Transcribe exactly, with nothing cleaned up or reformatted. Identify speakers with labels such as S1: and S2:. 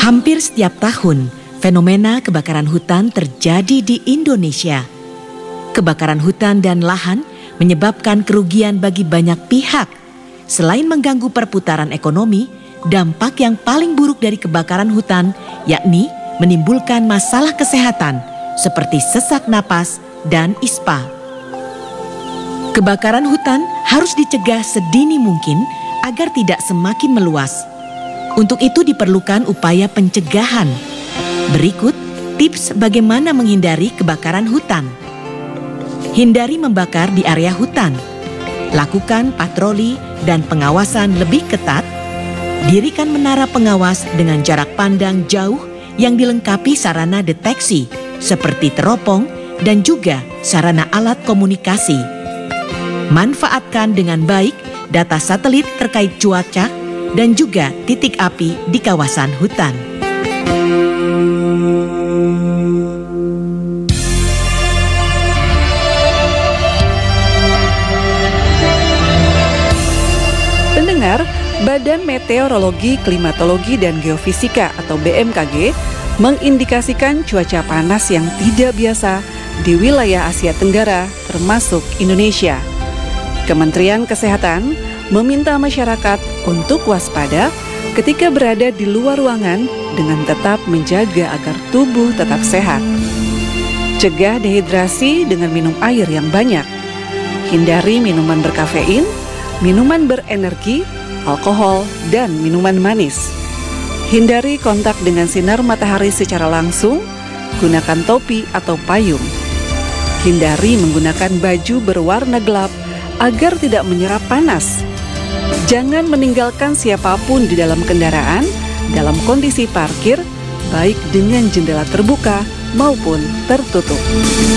S1: Hampir setiap tahun, fenomena kebakaran hutan terjadi di Indonesia. Kebakaran hutan dan lahan menyebabkan kerugian bagi banyak pihak. Selain mengganggu perputaran ekonomi, dampak yang paling buruk dari kebakaran hutan yakni menimbulkan masalah kesehatan seperti sesak napas dan ispa. Kebakaran hutan harus dicegah sedini mungkin agar tidak semakin meluas. Untuk itu diperlukan upaya pencegahan. Berikut tips bagaimana menghindari kebakaran hutan. Hindari membakar di area hutan. Lakukan patroli dan pengawasan lebih ketat. Dirikan menara pengawas dengan jarak pandang jauh yang dilengkapi sarana deteksi seperti teropong dan juga sarana alat komunikasi. Manfaatkan dengan baik data satelit terkait cuaca dan juga titik api di kawasan hutan.
S2: Pendengar, Badan Meteorologi, Klimatologi, dan Geofisika atau B M K G mengindikasikan cuaca panas yang tidak biasa di wilayah Asia Tenggara termasuk Indonesia. Kementerian Kesehatan meminta masyarakat untuk waspada ketika berada di luar ruangan dengan tetap menjaga agar tubuh tetap sehat. Cegah dehidrasi dengan minum air yang banyak. Hindari minuman berkafein, minuman berenergi, alkohol, dan minuman manis. Hindari kontak dengan sinar matahari secara langsung, gunakan topi atau payung. Hindari menggunakan baju berwarna gelap agar tidak menyerap panas. Jangan meninggalkan siapapun di dalam kendaraan dalam kondisi parkir, baik dengan jendela terbuka maupun tertutup.